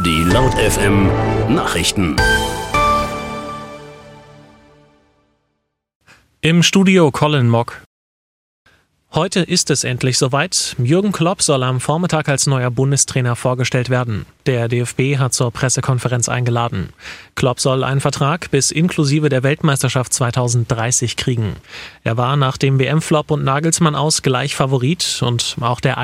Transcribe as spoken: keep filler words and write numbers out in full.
Die Laut F M Nachrichten. Im Studio Colin Mock. Heute ist es endlich soweit. Jürgen Klopp soll am Vormittag als neuer Bundestrainer vorgestellt werden. Der D F B hat zur Pressekonferenz eingeladen. Klopp soll einen Vertrag bis inklusive der Weltmeisterschaft zweitausenddreißig kriegen. Er war nach dem W M-Flop und Nagelsmann aus gleich Favorit und auch der